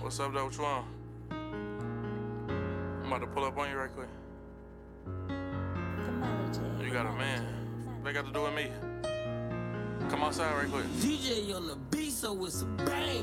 What's up, though? What you on? I'm about to pull up on you right quick. You got a man. What they got to do with me? Come outside right quick. DJ on the beat, so it's a bang.